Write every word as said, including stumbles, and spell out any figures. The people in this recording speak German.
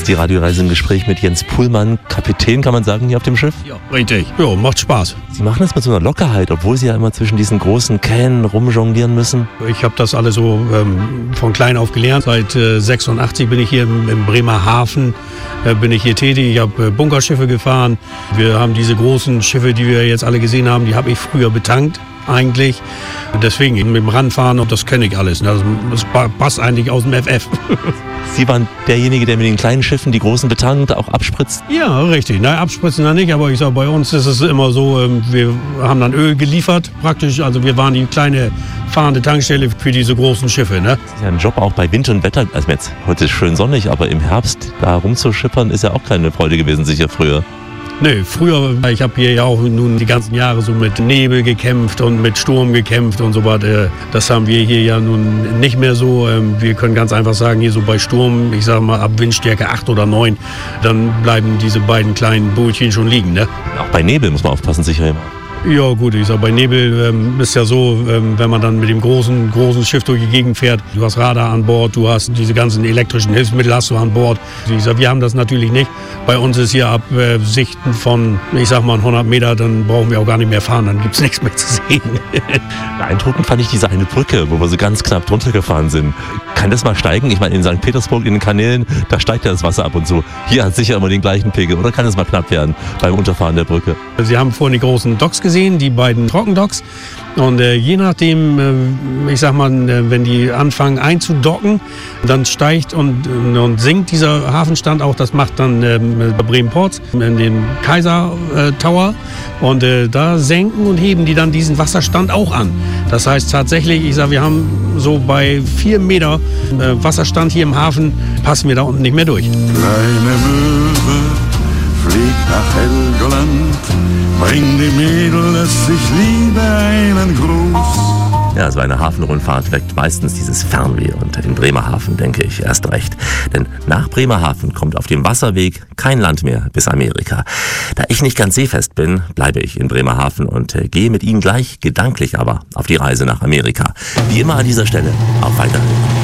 ist die Radioreise im Gespräch mit Jens Puhlmann, Kapitän, kann man sagen, hier auf dem Schiff? Ja, richtig. Ja, macht Spaß. Sie machen das mit so einer Lockerheit, obwohl Sie ja immer zwischen diesen großen Kähnen rumjonglieren müssen. Ich habe das alles so ähm, von klein auf gelernt. Seit äh, sechsundachtzig bin ich hier im, im Bremerhaven, äh, bin ich hier tätig. Ich habe äh, Bunkerschiffe gefahren. Wir haben diese großen Schiffe, die wir jetzt alle gesehen haben, die habe ich früher betankt. Eigentlich. Deswegen mit dem Ranfahren, und das kenne ich alles. Das, das passt eigentlich aus dem F F. Sie waren derjenige, der mit den kleinen Schiffen die großen betankt, auch abspritzt? Ja, richtig. Nein, abspritzen da nicht, aber ich sage, bei uns ist es immer so, wir haben dann Öl geliefert praktisch. Also wir waren die kleine fahrende Tankstelle für diese großen Schiffe. Ne? Das ist ja ein Job auch bei Wind und Wetter. Also jetzt, heute ist schön sonnig, aber im Herbst da rumzuschippern ist ja auch keine Freude gewesen, sicher früher. Nee, früher, ich habe hier ja auch nun die ganzen Jahre so mit Nebel gekämpft und mit Sturm gekämpft und so weiter. Das haben wir hier ja nun nicht mehr so. Wir können ganz einfach sagen, hier so bei Sturm, ich sage mal ab Windstärke acht oder neun, dann bleiben diese beiden kleinen Bootchen schon liegen. Ne? Auch bei Nebel muss man aufpassen, sicher immer. Ja gut, ich sag, bei Nebel ähm, ist ja so, ähm, wenn man dann mit dem großen, großen Schiff durch die Gegend fährt, du hast Radar an Bord, du hast diese ganzen elektrischen Hilfsmittel hast du an Bord. Ich sag, wir haben das natürlich nicht. Bei uns ist hier ab äh, Sichten von, ich sag mal hundert Meter, dann brauchen wir auch gar nicht mehr fahren, dann gibt's nichts mehr zu sehen. Beeindruckend fand ich diese eine Brücke, wo wir so ganz knapp drunter gefahren sind. Kann das mal steigen? Ich meine, in Sankt Petersburg, in den Kanälen, da steigt ja das Wasser ab und zu. Hier hat es sicher immer den gleichen Pegel. Oder kann es mal knapp werden beim Unterfahren der Brücke? Sie haben vorhin die großen Docks gesehen, die beiden Trockendocks. Und äh, je nachdem, äh, ich sag mal, äh, wenn die anfangen einzudocken, dann steigt und, und sinkt dieser Hafenstand auch. Das macht dann äh, Bremen-Ports in den Kaiser äh, Tower. Und äh, da senken und heben die dann diesen Wasserstand auch an. Das heißt tatsächlich, ich sag, wir haben so bei vier Meter äh, Wasserstand hier im Hafen, passen wir da unten nicht mehr durch. Kleine Möwe fliegt nach Helgoland, bring dem Mädel, das ich liebe, einen Gruß. Ja, so eine Hafenrundfahrt weckt meistens dieses Fernweh und in Bremerhaven denke ich erst recht. Denn nach Bremerhaven kommt auf dem Wasserweg kein Land mehr bis Amerika. Da ich nicht ganz seefest bin, bleibe ich in Bremerhaven und äh, gehe mit Ihnen gleich, gedanklich aber, auf die Reise nach Amerika. Wie immer an dieser Stelle, auf Weiterhören.